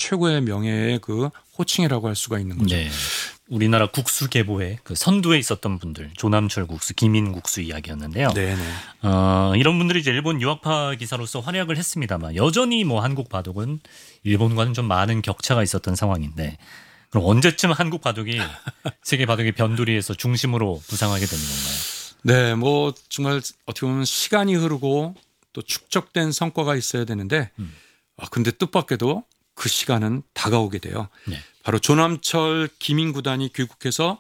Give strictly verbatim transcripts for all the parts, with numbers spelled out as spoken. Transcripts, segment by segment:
최고의 명예의 그 호칭이라고 할 수가 있는 거죠. 네. 우리나라 국수 계보에 그 선두에 있었던 분들, 조남철 국수, 김인 국수 이야기였는데요. 네네. 어, 이런 분들이 이제 일본 유학파 기사로서 활약을 했습니다만 여전히 뭐 한국 바둑은 일본과는 좀 많은 격차가 있었던 상황인데 그럼 언제쯤 한국 바둑이 세계 바둑의 변두리에서 중심으로 부상하게 되는 건가요? 네, 뭐 정말 어떻게 보면 시간이 흐르고 또 축적된 성과가 있어야 되는데 음. 아, 근데 뜻밖에도 그 시간은 다가오게 돼요. 네. 바로 조남철 김인 구단이 귀국해서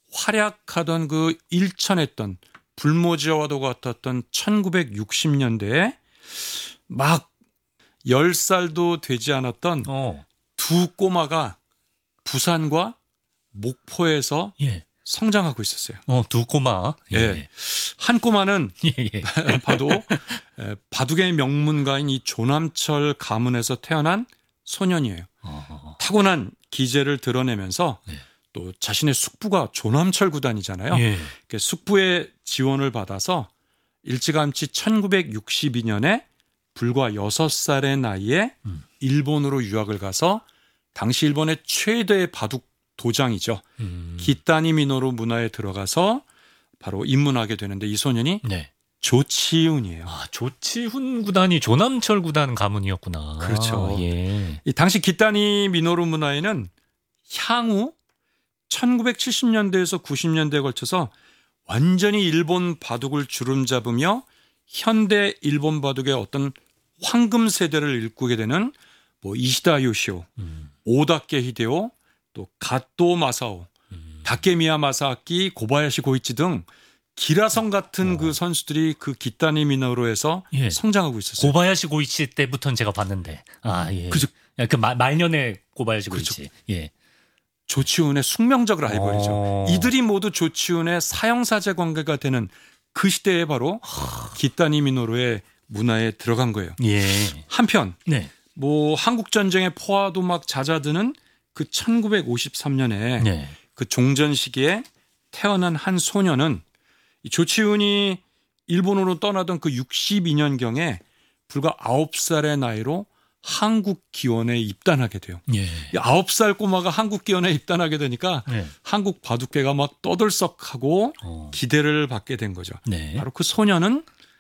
활약하던 그 일천했던 불모지와도 같았던 천구백육십 년대에 막 열 살도 되지 않았던 어. 두 꼬마가 부산과 목포에서 예. 성장하고 있었어요. 어, 두 꼬마. 예. 예. 한 꼬마는 예. 예. 봐도 바둑의 명문가인 이 조남철 가문에서 태어난 소년이에요. 어. 타고난 기재를 드러내면서 네. 또 자신의 숙부가 조남철 구단이잖아요. 예. 숙부의 지원을 받아서 일찌감치 천구백육십이 년에 불과 여섯 살의 나이에 음. 일본으로 유학을 가서 당시 일본의 최대의 바둑 도장이죠. 음. 기타니 미노루 문화에 들어가서 바로 입문하게 되는데 이 소년이 네. 조치훈이에요. 아, 조치훈 구단이 조남철 구단 가문이었구나. 그렇죠. 예. 이 당시 기타니 미노루 문화에는 향후 천구백칠십 년대에서 구십 년대에 걸쳐서 완전히 일본 바둑을 주름잡으며 현대 일본 바둑의 어떤 황금 세대를 일구게 되는 뭐 이시다 요시오, 음. 오다케 히데오, 또 가토 마사오, 음. 다케미야 마사aki, 고바야시 고이치 등 기라성 같은 어. 그 선수들이 그 기타니 미노루에서 예. 성장하고 있었어요. 고바야시 고이치 때부터는 제가 봤는데. 아, 예. 그죠. 그 말, 말년에 고바야시 그렇죠. 고이치. 예. 조치훈의 숙명적 라이벌이죠. 어. 이들이 모두 조치훈의 사형사제 관계가 되는 그 시대에 바로 기타니 미노루의 문화에 들어간 거예요. 예. 한편 네. 뭐 한국 전쟁의 포화도 막 잦아드는 그 천구백오십삼 년에 네. 그 종전 시기에 태어난 한 소년은 이 조치훈이 일본으로 떠나던 그 육십이 년경에 불과 아홉 살의 나이로 한국 기원에 입단하게 돼요. 예. 이 아홉 살 꼬마가 한국 기원에 입단하게 되니까 네. 한국 바둑계가 막 떠들썩하고 어. 기대를 받게 된 거죠. 네. 바로 그 소년은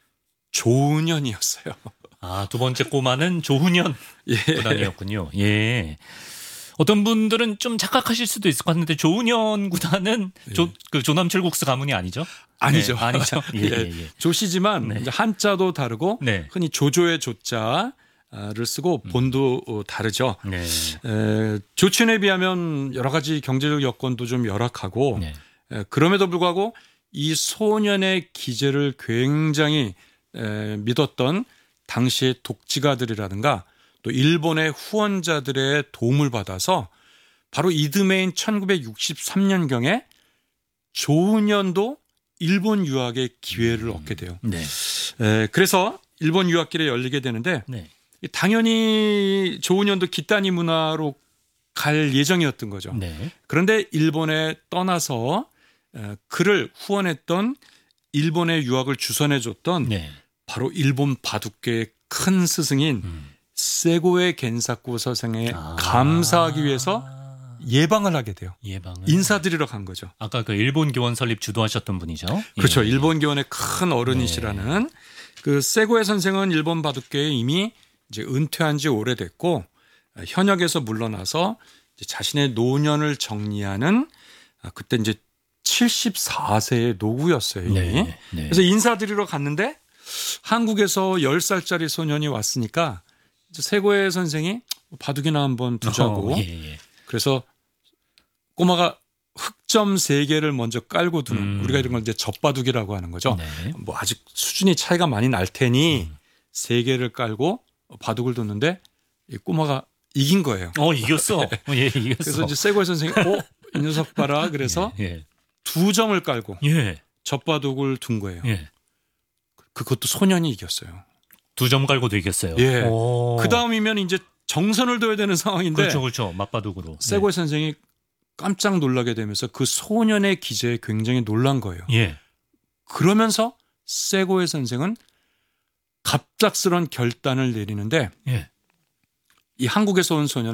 조은현이었어요. 아, 두 번째 꼬마는 조훈현 예. 구단이었군요. 예. 어떤 분들은 좀 착각하실 수도 있을 것 같은데 조훈현 구단은 조, 그 조남철 국수 가문이 아니죠? 아니죠. 네, 아니죠. 예, 예, 예, 예. 조씨지만 네. 이제 한자도 다르고 네. 흔히 조조의 조자를 쓰고 본도 어, 다르죠. 네. 에, 조춘에 비하면 여러 가지 경제적 여건도 좀 열악하고 네. 에, 그럼에도 불구하고 이 소년의 기재를 굉장히 에, 믿었던 당시의 독지가들이라든가 또 일본의 후원자들의 도움을 받아서 바로 이듬해인 천구백육십삼 년경에 조은현도 일본 유학의 기회를 얻게 돼요. 네. 에, 그래서 일본 유학길에 열리게 되는데 네. 당연히 조은현도 기타니 문화로 갈 예정이었던 거죠. 네. 그런데 일본에 떠나서 에, 그를 후원했던 일본의 유학을 주선해줬던 네. 바로 일본 바둑계의 큰 스승인 음. 세고의 겐사쿠 선생에 아. 감사하기 위해서 예방을 하게 돼요. 예방을. 인사드리러 간 거죠. 아까 그 일본 교원 설립 주도하셨던 분이죠. 그렇죠. 예. 일본 교원의 큰 어른이시라는 그 세고의 선생은 일본 바둑계에 이미 이제 은퇴한 지 오래됐고 현역에서 물러나서 이제 자신의 노년을 정리하는 그때 이제 칠십사 세의 노구였어요. 이미. 네. 네. 그래서 인사드리러 갔는데 한국에서 열 살짜리 소년이 왔으니까 이제 세고의 선생이 바둑이나 한번 두자고. 어, 예, 예. 그래서 꼬마가 흑점 세 개를 먼저 깔고 두는 음. 우리가 이런 걸 이제 젖바둑이라고 하는 거죠. 네. 뭐 아직 수준이 차이가 많이 날 테니 음. 세 개를 깔고 바둑을 뒀는데 이 꼬마가 이긴 거예요. 어, 이겼어. 어, 예, 이겼어. 그래서 이제 세고의 선생이 어, 이 녀석 봐라. 그래서 예. 두 점을 깔고 예. 젖바둑을 둔 거예요. 예. 그것도 소년이 이겼어요. 두 점 깔고도 이겼어요. 예. 오. 그 다음이면 이제 정선을 둬야 되는 상황인데 그렇죠, 그렇죠. 맞바둑으로. 세고의 선생이 깜짝 놀라게 되면서 그 소년의 기재에 굉장히 놀란 거예요. 네. 예. 그러면서 세고의 선생은 갑작스런 결단을 내리는데 예. 이 한국에서 온 소년